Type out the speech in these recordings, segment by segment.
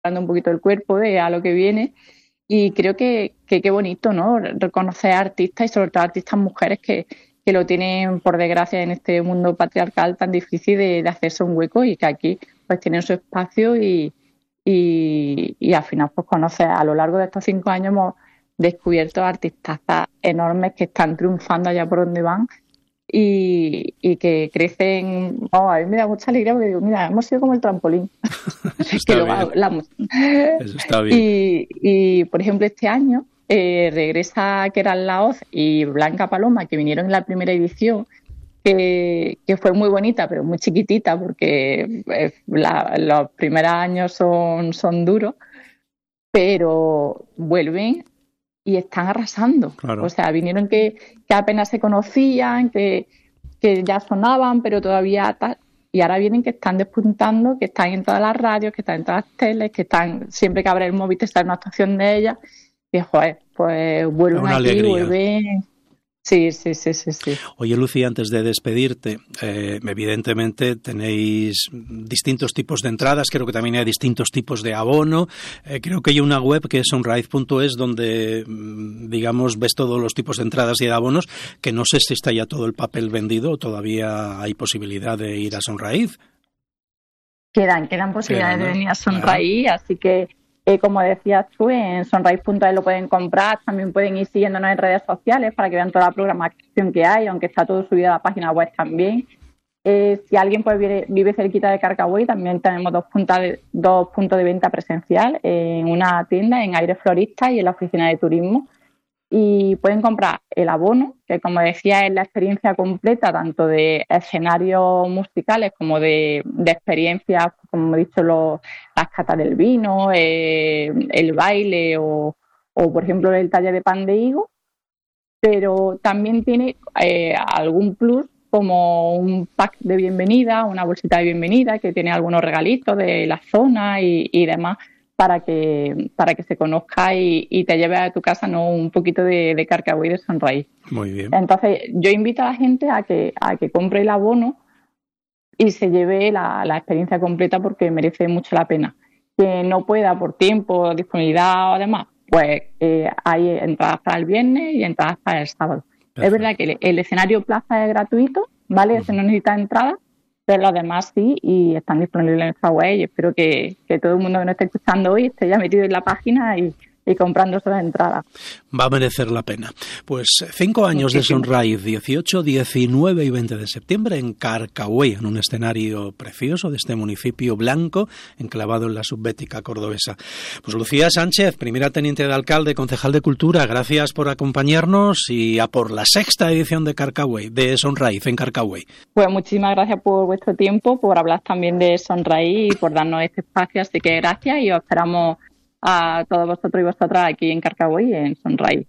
un poquito el cuerpo a lo que viene. Y creo que qué bonito, ¿no? Reconocer a artistas y sobre todo a artistas mujeres que lo tienen, por desgracia, en este mundo patriarcal tan difícil de hacerse un hueco, y que aquí pues tienen su espacio y al final pues conocer. A lo largo de estos 5 años hemos descubierto artistas enormes que están triunfando allá por donde van y que crecen. A mí me da mucha alegría porque digo, mira, hemos sido como el trampolín. Está bien. Eso está bien. Y por ejemplo, este año regresa Keral Laoz y Blanca Paloma, que vinieron en la primera edición, que fue muy bonita, pero muy chiquitita, porque los primeros años son duros, pero vuelven y están arrasando. Claro. O sea, vinieron que apenas se conocían, que ya sonaban, pero todavía tal. Y ahora vienen que están despuntando, que están en todas las radios, que están en todas las teles, que están, siempre que abre el móvil te sale una actuación de ellas. Y joder, pues vuelven aquí, alegría. Vuelven. Sí. Oye, Lucy, antes de despedirte, evidentemente tenéis distintos tipos de entradas, creo que también hay distintos tipos de abono. Creo que hay una web que es sunrise.es donde, digamos, ves todos los tipos de entradas y de abonos, que no sé si está ya todo el papel vendido o todavía hay posibilidad de ir a Sunrise. Quedan posibilidades de venir a Sunrise, así que como decías tú, en sunrise.es lo pueden comprar. También pueden ir siguiéndonos en redes sociales para que vean toda la programación que hay, aunque está todo subido a la página web también. Si alguien pues vive cerquita de Carcagüey, también tenemos dos puntos de venta presencial, en una tienda en Aire Florista y en la oficina de turismo. Y pueden comprar el abono, que como decía es la experiencia completa, tanto de escenarios musicales como de experiencias, como he dicho, las catas del vino, el baile o por ejemplo el taller de pan de higo. Pero también tiene algún plus, como un pack de bienvenida, una bolsita de bienvenida que tiene algunos regalitos de la zona y demás, para que se conozca y te lleve a tu casa, ¿no?, un poquito de Carcagüey, de Sunrise. Muy bien. Entonces, yo invito a la gente a que compre el abono y se lleve la experiencia completa, porque merece mucho la pena. Que no pueda por tiempo, disponibilidad o demás, pues hay entradas para el viernes y entradas para el sábado. Perfecto. Es verdad que el escenario plaza es gratuito, ¿vale? Ese no necesita entrada, pero los demás sí, y están disponibles en nuestra web, y espero que todo el mundo que nos esté escuchando hoy esté ya metido en la página y comprándose las entradas. Va a merecer la pena. Pues 5 años de Sunrise, 18, 19 y 20 de septiembre en Carcagüey, en un escenario precioso de este municipio blanco, enclavado en la subbética cordobesa. Pues Lucía Sánchez, primera teniente de alcalde, concejal de Cultura, gracias por acompañarnos y a por la 6ª edición de Carcagüey, de Sunrise en Carcagüey. Pues muchísimas gracias por vuestro tiempo, por hablar también de Sunrise y por darnos este espacio, así que gracias, y os esperamos a todos vosotros y vosotras aquí en Carcagüey, en Sunrise.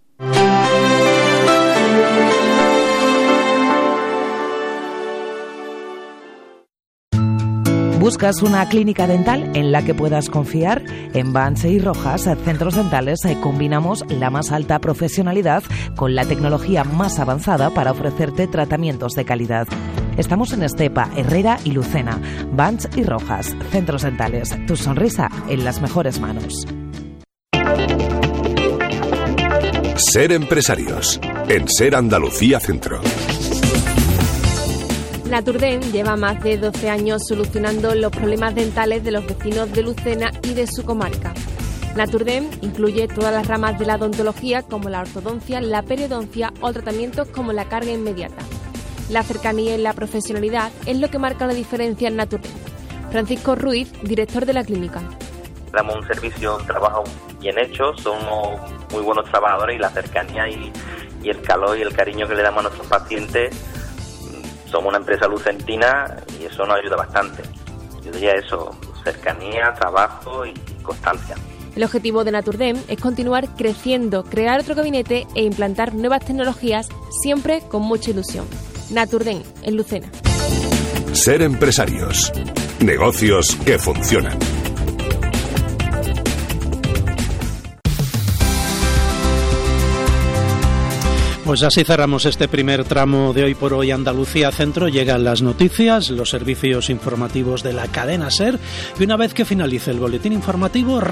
¿Buscas una clínica dental en la que puedas confiar? En Vance y Rojas Centros Dentales combinamos la más alta profesionalidad con la tecnología más avanzada para ofrecerte tratamientos de calidad. Estamos en Estepa, Herrera y Lucena. Vance y Rojas Centros Dentales. Tu sonrisa en las mejores manos. Ser empresarios, en Ser Andalucía Centro. Naturden lleva más de 12 años solucionando los problemas dentales de los vecinos de Lucena y de su comarca. Naturden incluye todas las ramas de la odontología, como la ortodoncia, la periodoncia o tratamientos como la carga inmediata. La cercanía y la profesionalidad es lo que marca la diferencia en Naturden. Francisco Ruiz, director de la clínica. Damos un servicio, un trabajo bien hecho, somos muy buenos trabajadores, y la cercanía y el calor y el cariño que le damos a nuestros pacientes. Somos una empresa lucentina y eso nos ayuda bastante. Yo diría eso, cercanía, trabajo y constancia. El objetivo de Naturden es continuar creciendo, crear otro gabinete e implantar nuevas tecnologías, siempre con mucha ilusión. Naturden, en Lucena. Ser empresarios. Negocios que funcionan. Pues así cerramos este primer tramo de Hoy por Hoy Andalucía Centro. Llegan las noticias, los servicios informativos de la cadena SER, y una vez que finalice el boletín informativo